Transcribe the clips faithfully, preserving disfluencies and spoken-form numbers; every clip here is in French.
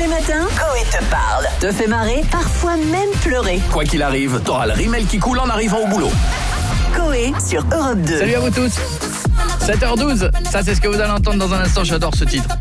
les matins, Coé te parle, te fait marrer, parfois même pleurer. Quoi qu'il arrive, t'auras le rimel qui coule en arrivant au boulot. Coé sur Europe deux. Salut à vous tous. sept heures douze, ça c'est ce que vous allez entendre dans un instant, j'adore ce titre.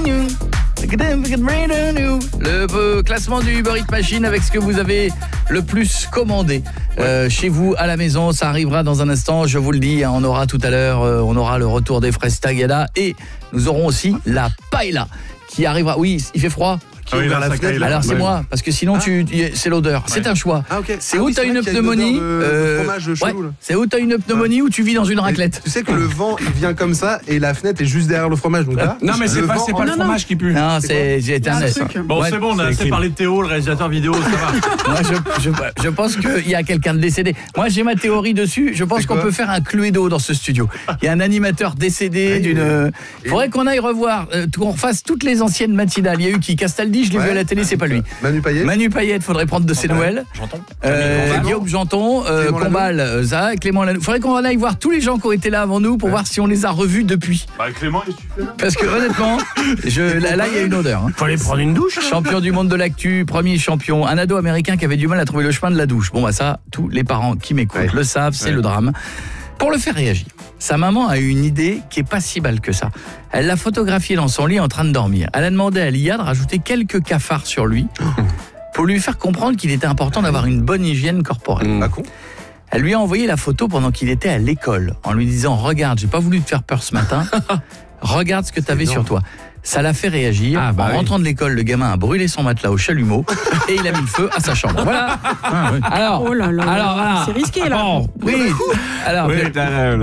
Le euh, classement du Uber Eats Machine avec ce que vous avez le plus commandé euh, chez vous à la maison, ça arrivera dans un instant, je vous le dis, hein, on aura tout à l'heure, euh, on aura le retour des fraises Tagada et nous aurons aussi la paella qui arrivera. Oui, il fait froid. Ah oui, là, ça Alors c'est ouais. moi, parce que sinon ah. tu, c'est l'odeur. Ouais. C'est un choix. Ah, okay. C'est ah, où oui, t'as une pneumonie, de, euh, de fromage chelou, ouais. C'est où t'as une pneumonie ouais. ou tu vis dans une raclette. Et tu sais que le vent il vient comme ça et la fenêtre est juste derrière le fromage. Donc là, non mais c'est pas, c'est pas le non, fromage non. qui pue. Non, c'est j'ai été un S. Bon ouais, c'est bon, on a assez parlé de Théo, le réalisateur vidéo, ça va. Moi je, je, je pense qu'il y a quelqu'un de décédé. Moi j'ai ma théorie dessus, je pense qu'on peut faire un Cluedo dans ce studio. Il y a un animateur décédé ouais, d'une... Il faudrait qu'on aille revoir, euh, qu'on refasse toutes les anciennes matinales. Il y a eu qui Castaldi, je l'ai ouais. vu à la télé, c'est pas lui. Manu Payet. Manu Payet, faudrait prendre de ses ouais. nouvelles. Janton. Euh, Guillaume Janton, euh, Combal, euh, ça, Clément Lanoux. Faudrait qu'on aille voir tous les gens qui ont été là avant nous pour ouais. voir si on les a revus depuis. Bah Clément, il suffit. Parce que honnêtement, je, là, là il y a une odeur. Hein. Faut aller prendre une douche. Champion du monde de l'actu, premier champion, un ado américain qui avait du mal à trouver le chemin de la douche. Bon bah ça, tous les parents qui m'écoutent ouais. le savent, c'est ouais. le drame. Pour le faire réagir, sa maman a eu une idée qui est pas si balle que ça. Elle l'a photographié dans son lit en train de dormir. Elle a demandé à l'I A de rajouter quelques cafards sur lui pour lui faire comprendre qu'il était important d'avoir une bonne hygiène corporelle. Mmh. Elle lui a envoyé la photo pendant qu'il était à l'école en lui disant « Regarde, j'ai pas voulu te faire peur ce matin. Regarde ce que tu avais sur toi. » Ça l'a fait réagir. Ah, bah en oui. rentrant de l'école, le gamin a brûlé son matelas au chalumeau et il a mis le feu à sa chambre. Voilà. Ah, oui. Alors, oh là là, alors, voilà. C'est risqué là. Bon, oui. Alors, oui,